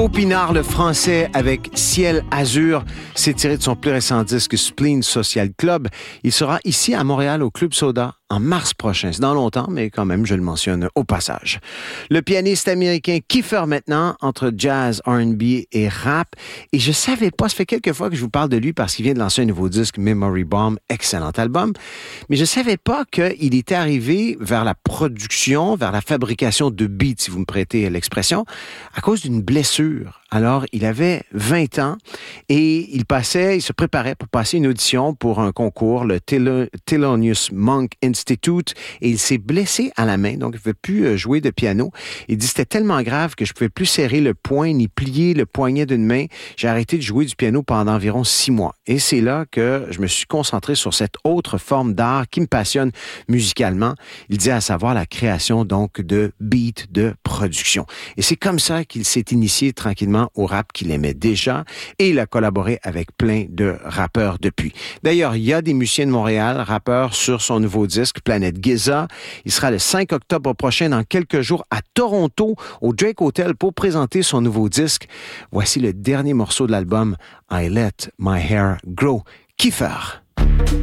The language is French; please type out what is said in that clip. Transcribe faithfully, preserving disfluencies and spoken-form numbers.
Opinard, le français, avec Ciel Azur, c'est tiré de son plus récent disque Spleen Social Club. Il sera ici à Montréal au Club Soda en mars prochain. C'est dans longtemps, mais quand même, je le mentionne au passage. Le pianiste américain Kiefer maintenant, entre jazz, R and B et rap. Et je savais pas, ça fait quelques fois que je vous parle de lui parce qu'il vient de lancer un nouveau disque, Memory Bomb, excellent album. Mais je savais pas qu'il était arrivé vers la production, vers la fabrication de beats, si vous me prêtez l'expression, à cause d'une blessure. Alors, il avait vingt ans et il passait, il se préparait pour passer une audition pour un concours, le Thelonious Monk Institute, et il s'est blessé à la main, donc il ne pouvait plus jouer de piano. Il dit, c'était tellement grave que je ne pouvais plus serrer le poing ni plier le poignet d'une main. J'ai arrêté de jouer du piano pendant environ six mois. Et c'est là que je me suis concentré sur cette autre forme d'art qui me passionne musicalement. Il dit à savoir la création donc de beats, de production. Et c'est comme ça qu'il s'est initié tranquillement au rap qu'il aimait déjà et il a collaboré avec plein de rappeurs depuis. D'ailleurs, il y a des musiciens de Montréal, rappeurs sur son nouveau disque Planète Giza. Il sera le cinq octobre prochain dans quelques jours à Toronto au Drake Hotel pour présenter son nouveau disque. Voici le dernier morceau de l'album I Let My Hair Grow. Kiefer.